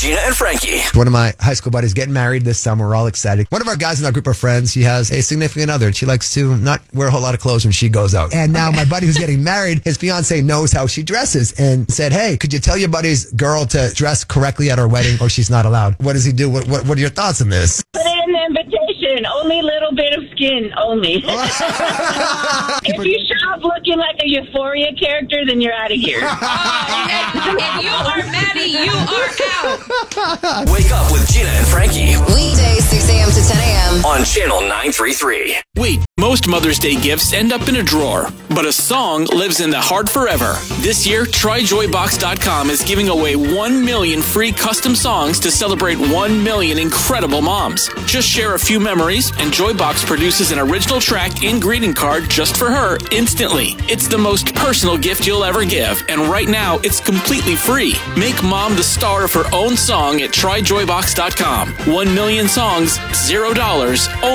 Gina and Frankie. One of my high school buddies getting married this summer. We're all excited. One of our guys in our group of friends, he has a significant other. She likes to not wear a whole lot of clothes when she goes out. And now my buddy who's getting married, his fiance knows how she dresses and said, hey, could you tell your buddy's girl to dress correctly at her wedding or she's not allowed? What does he do? What are your thoughts on this? Put it in the invitation. Only little bit of skin, only. If you show up looking like a Euphoria character, then you're out of here. If you are Maddie, you are out. Wake up with Gina and Frankie Weekdays 6 a.m. to 10 a.m. on Channel 933. Wait, most Mother's Day gifts end up in a drawer, but a song lives in the heart forever. This year, TryJoyBox.com is giving away 1 million free custom songs to celebrate 1 million incredible moms. Just share a few memories, and Joybox produces an original track and greeting card just for her instantly. It's the most personal gift you'll ever give, and right now, it's completely free. Make mom the star of her own song at TryJoyBox.com. 1 million songs, $0.